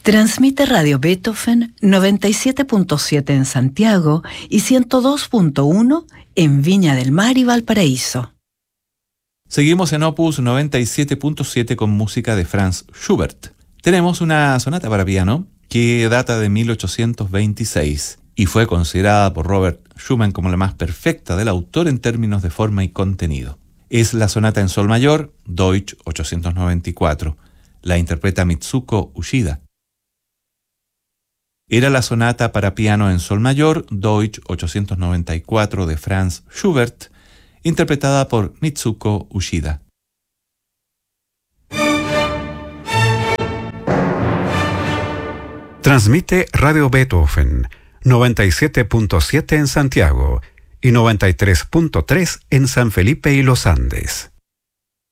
Transmite Radio Beethoven 97.7 en Santiago y 102.1 en Viña del Mar y Valparaíso. Seguimos en Opus 97.7 con música de Franz Schubert. Tenemos una sonata para piano que data de 1826 y fue considerada por Robert Schumann como la más perfecta del autor en términos de forma y contenido. Es la sonata en sol mayor, Deutsch 894. La interpreta Mitsuko Uchida. Era la sonata para piano en sol mayor, Deutsch 894 de Franz Schubert, interpretada por Mitsuko Uchida. Transmite Radio Beethoven 97.7 en Santiago y 93.3 en San Felipe y Los Andes.